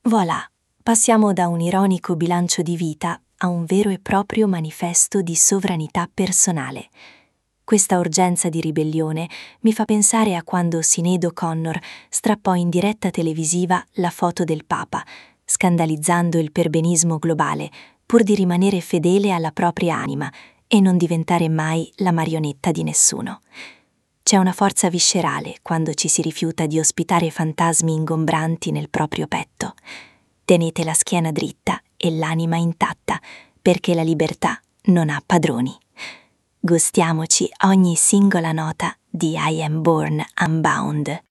Voilà, passiamo da un ironico bilancio di vita a un vero e proprio manifesto di sovranità personale. Questa urgenza di ribellione mi fa pensare a quando Sinéad O'Connor strappò in diretta televisiva la foto del Papa, scandalizzando il perbenismo globale, pur di rimanere fedele alla propria anima e non diventare mai la marionetta di nessuno. C'è una forza viscerale quando ci si rifiuta di ospitare fantasmi ingombranti nel proprio petto. Tenete la schiena dritta e l'anima intatta, perché la libertà non ha padroni. Gustiamoci ogni singola nota di I Am Born Unbound.